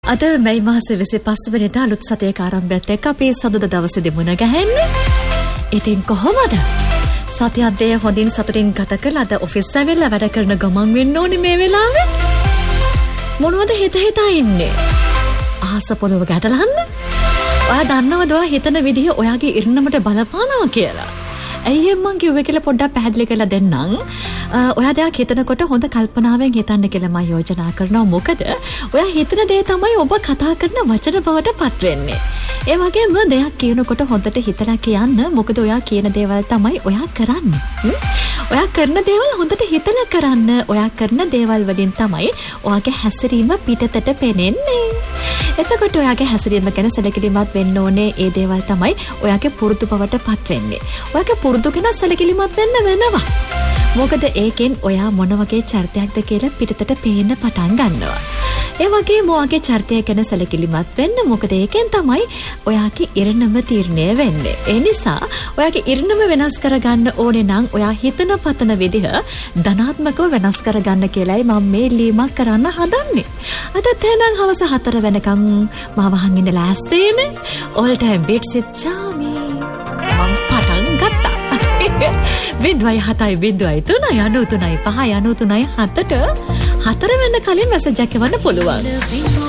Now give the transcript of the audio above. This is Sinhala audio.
අද මැයි මාසේ 25 වෙනිදා අලුත් සතියක ආරම්භයත් එක්ක අපි සඳුදා දවසේදී මුණ ගැහෙන්නේ. ඉතින් කොහොමද? සතියක් දෙය හොඳින් සතුටින් ගත කරලා අද ඔෆිස් ඇවිල්ලා වැඩ කරන ගමන් වෙන්න ඕනේ මේ වෙලාවේ. මොනවද හිතා ඉන්නේ? අහස පොළොව ගැටලන්න? ඔයා දන්නවද ඔයා හිතන විදිහ ඔයාගේ ඉරණමට බලපානවා කියලා? ඇයි මං කිව්වේ කියලා පොඩ්ඩක් පැහැදිලි කරලා දෙන්නම්. ඔයා දෙයක් හිතනකොට හොඳ කල්පනාවෙන් හිතන්න කියලා මම යෝජනා කරනවා. මොකද ඔයා හිතන දේ තමයි ඔබ කතා කරන වචන බවට පත් වෙන්නේ. ඒ වගේම දෙයක් කියනකොට හොඳට හිතලා කියන්න. මොකද ඔයා කියන දේවල් තමයි ඔයා කරන්නේ. ඔයා කරන දේවල් හොඳට හිතලා කරන්න. ඔයා කරන දේවල් වලින් තමයි ඔයාගේ හැසිරීම පිටතට පෙනෙන්නේ. එතකොට ඔයාගේ හැසිරීම ගැන සැලකිලිමත් වෙන්න ඕනේ. ඒ දේවල් තමයි ඔයාගේ පුරුදු බවට පත් වෙන්නේ. ඔයාගේ පුරුදු ගැන සැලකිලිමත් වෙන්න වෙනවා. මොකද ඒකෙන් ඔයා මොන වගේ චරිතයක්ද කියලා පිටතට පේන්න පටන් ගන්නවා. ඒ වගේම ඔයාගේ චරිතය ගැන සැලකිලිමත් වෙන්න. මොකද ඒකෙන් තමයි ඔයාගේ ඉරණම තීරණය වෙන්නේ. ඒ නිසා ඔයාගේ ඉරණම වෙනස් කරගන්න ඕනේ නම් ඔයා හිතන පතන විදිහ ධනාත්මකව වෙනස් කරගන්න කියලායි මම මේ ලියුමක් කරන්න හදන්නේ. අද තේනම් හවස 4 වෙනකම් මාව අහන් ඉන්න ලෑස්තිනේ. all time beats with Chami. මම පටන් ගත්තා. 0.7.3.93.5.93.7ට 4 වෙනි කලින් මැසේජ් එකක් එවන්න පුළුවන්.